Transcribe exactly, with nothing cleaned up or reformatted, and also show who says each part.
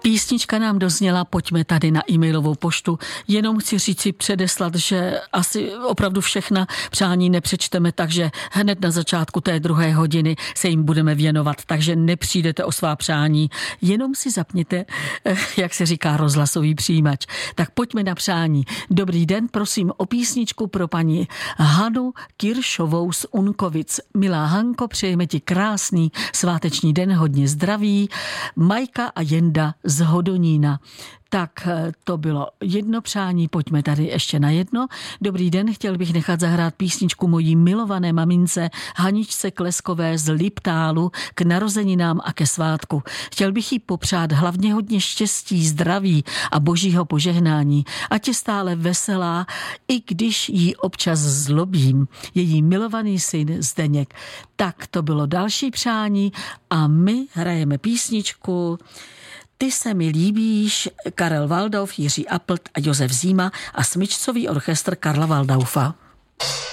Speaker 1: Písnička nám dozněla, pojďme tady na e-mailovou poštu. Jenom chci říci předeslat, že asi opravdu všechna přání nepřečteme, takže hned na začátku té druhé hodiny se jim budeme věnovat, takže nepřijdete o svá přání, jenom si zapněte, jak se říká, rozhlasový přijímač. Tak pojďme na přání. Dobrý den, prosím o písničku pro paní Hanu Kiršovou z Unkovic. Milá Hanko, přejeme ti krásný sváteční den, hodně zdraví. Majka a Jenda z Hodonína. Tak to bylo jedno přání, pojďme tady ještě na jedno. Dobrý den, chtěl bych nechat zahrát písničku mojí milované mamince Haničce Kleskové z Liptálu k narozeninám a ke svátku. Chtěl bych jí popřát hlavně hodně štěstí, zdraví a božího požehnání. Ať je stále veselá, i když jí občas zlobím. Její milovaný syn Zdeněk. Tak to bylo další přání a my hrajeme písničku Ty se mi líbíš, Karel Waldau, Jiří Appelt a Josef Zíma a smyčcový orchestr Karla Waldaufa.